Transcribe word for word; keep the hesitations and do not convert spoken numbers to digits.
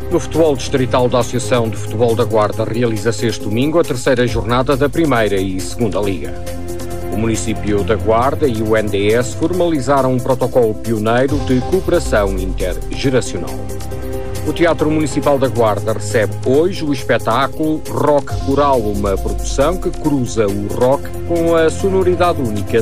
No futebol distrital da Associação de Futebol da Guarda realiza-se este domingo a terceira jornada da Primeira e Segunda Liga. O município da Guarda e o N D S formalizaram um protocolo pioneiro de cooperação intergeracional. O Teatro Municipal da Guarda recebe hoje o espetáculo Rock Coral, uma produção que cruza o rock com a sonoridade única